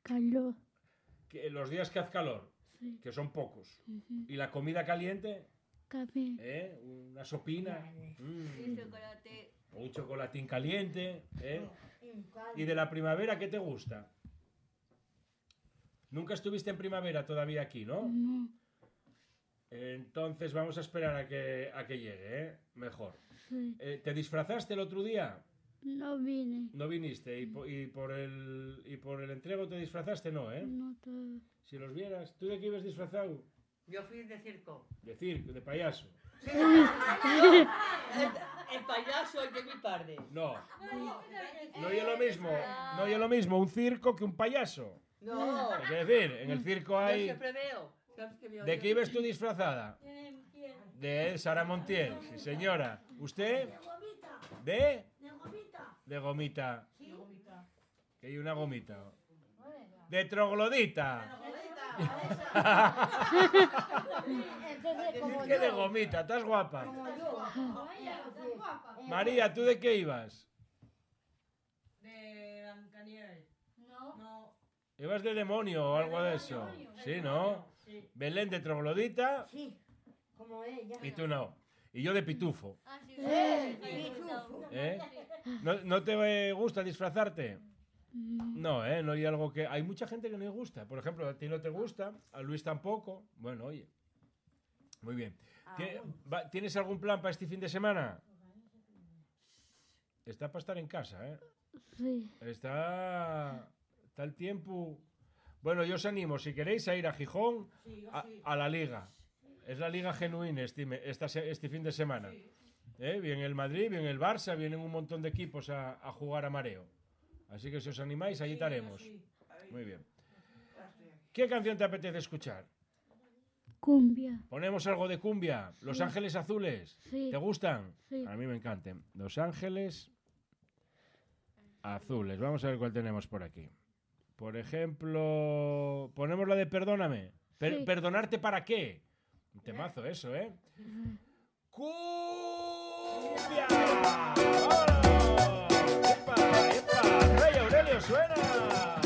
Calor. Los días que hace calor, Sí. que son pocos. ¿Y la comida caliente? También. Una sopina. Y chocolate. Un chocolatín caliente. ¿Y de la primavera qué te gusta? Nunca estuviste en primavera todavía aquí, ¿no? No. Entonces vamos a esperar a que llegue, Mejor. Sí. ¿Te disfrazaste el otro día? No vine. No viniste. ¿Y por el entrego te disfrazaste? No, No todo. Si los vieras. ¿Tú de qué ibas disfrazado? Yo fui de circo. De circo, de payaso. El payaso el de mi padre. No. No es lo mismo. No es lo mismo un circo que un payaso. No. Es decir, en el circo Yo hay... siempre veo. ¿De qué ibas tú disfrazada? De Sara Montiel, sí señora. ¿Usted? ¿De? De gomita. Que hay una gomita. De troglodita. ¿Qué de gomita? ¿Estás guapa? María, ¿tú de qué ibas? De Blancanieves. No. ¿Ibas de demonio o algo de eso? Sí, ¿no? Sí. Belén de troglodita Sí, como ella. y tú no. Y yo de pitufo. Pitufo. ¿No te gusta disfrazarte? No, no hay algo que... Hay mucha gente que no le gusta. Por ejemplo, a ti no te gusta, a Luis tampoco. Bueno, oye. Muy bien. ¿Tienes algún plan para este fin de semana? Está para estar en casa, Sí. Está el tiempo... Bueno, yo os animo, si queréis, a ir a Gijón a la Liga. Es la Liga genuina este fin de semana. Viene el Madrid, viene el Barça, vienen un montón de equipos a jugar a mareo. Así que si os animáis, allí estaremos. Muy bien. ¿Qué canción te apetece escuchar? Cumbia. ¿Ponemos algo de cumbia? ¿Los Ángeles Azules? Sí. ¿Te gustan? Sí. A mí me encantan. Los Ángeles Azules. Vamos a ver cuál tenemos por aquí. Por ejemplo, ponemos la de Perdóname. Sí. ¿Perdonarte para qué? Un temazo eso, ¡Cumbia! ¡Vámonos! ¡Epa, epa! ¡Rey Aurelio suena!